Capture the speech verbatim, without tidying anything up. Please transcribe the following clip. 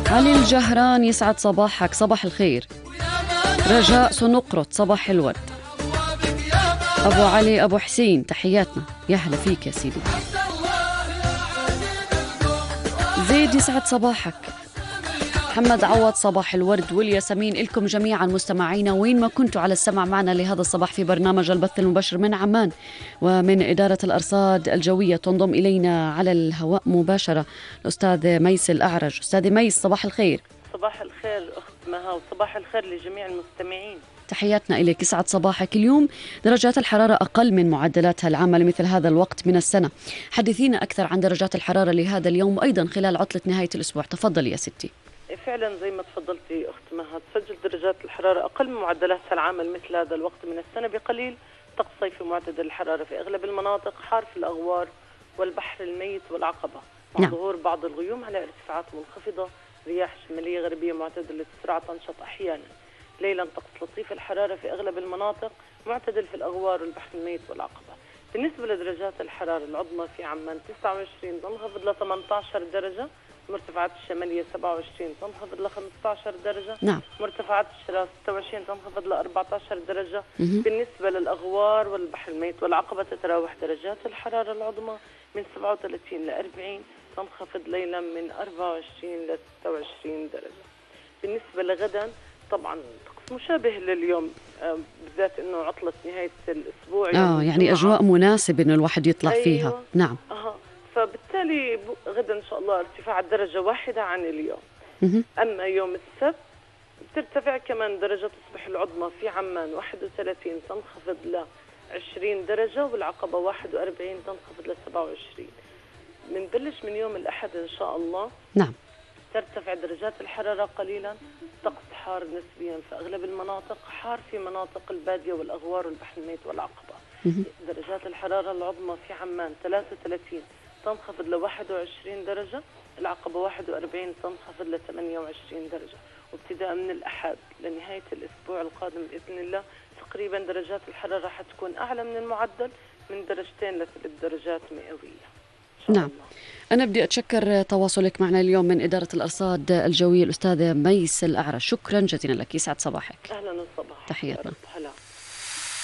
علي الجهران يسعد صباحك، صباح الخير. رجاء سنقرط صباح الورد. أبو علي أبو حسين تحياتنا، يا هلا فيك يا سيدي. زيد يسعد صباحك. محمد عوض صباح الورد والياسمين لكم جميعا مستمعينا وين ما كنتوا على السمع معنا لهذا الصباح في برنامج البث المباشر من عمان ومن إدارة الأرصاد الجوية. تنضم إلينا على الهواء مباشرة الأستاذ ميس الأعرج. أستاذ ميس صباح الخير. صباح الخير أخت مها وصباح الخير لجميع المستمعين. تحياتنا إليك، يسعد صباحك. اليوم درجات الحرارة أقل من معدلاتها العامة لمثل هذا الوقت من السنة. حدثينا أكثر عن درجات الحرارة لهذا اليوم وأيضا خلال عطلة نهاية الأسبوع. تفضلي يا ستي. فعلا زي ما تفضلتي أخت مها، تسجل درجات الحرارة أقل من معدلاتها العامة لمثل هذا الوقت من السنة بقليل. طقس صيفي معتدل الحرارة في أغلب المناطق، حار في الأغوار والبحر الميت والعقبة، مع نعم. ظهور بعض الغيوم على ارتفاعات منخفضة. رياح شمالية غربية معتدلة السرعة تنشط أحيانا. ليلا طقس لطيف الحرارة في أغلب المناطق، معتدل في الأغوار والبحر الميت والعقبة. بالنسبة لدرجات الحرارة العظمى في عمان تسعة وعشرين تنخفض ل ثمانية عشر درجة، مرتفعات الشمالية سبعة وعشرين تنخفض ل خمسة عشر درجة. نعم. مرتفعات الشراء ستة وعشرين تنخفض ل أربعة عشر درجة. مه. بالنسبة للأغوار والبحر الميت والعقبة تتراوح درجات الحرارة العظمى من سبعة وثلاثين ل أربعين، تنخفض ليلا من أربعة وعشرين ل ستة وعشرين درجة. بالنسبة لغدا طبعا طقس مشابه لليوم، بالذات انه عطلة نهاية الاسبوع. اه يعني اجواء مناسبة انه الواحد يطلع أيوة. فيها. نعم. اها فبالتالي غدا ان شاء الله ارتفاع درجة واحدة عن اليوم. مه. اما يوم السبت ترتفع كمان درجة، تصبح العظمى في عمان واحد وثلاثين تنخفض ل عشرين درجة، والعقبة واحد وأربعين تنخفض ل سبعة وعشرين. بنبلش من يوم الأحد إن شاء الله. نعم. ترتفع درجات الحرارة قليلا، طقس حار نسبيا في أغلب المناطق، حار في مناطق البادية والأغوار والبحر الميت والعقبة. مه. درجات الحرارة العظمى في عمان ثلاثة وثلاثين تنخفض ل واحد وعشرين درجة، العقبة واحد وأربعين تنخفض ل ثمانية وعشرين درجة. وابتداء من الأحد لنهاية الأسبوع القادم بإذن الله تقريبا درجات الحرارة حتكون أعلى من المعدل من درجتين لثلاث درجات مئوية. نعم. الله. أنا بدي أتشكر تواصلك معنا اليوم من إدارة الأرصاد الجوية الأستاذة ميس الأعرج. شكرا جزيلا لك، يسعد صباحك. أهلا وصباحك. تحياتنا. هلا.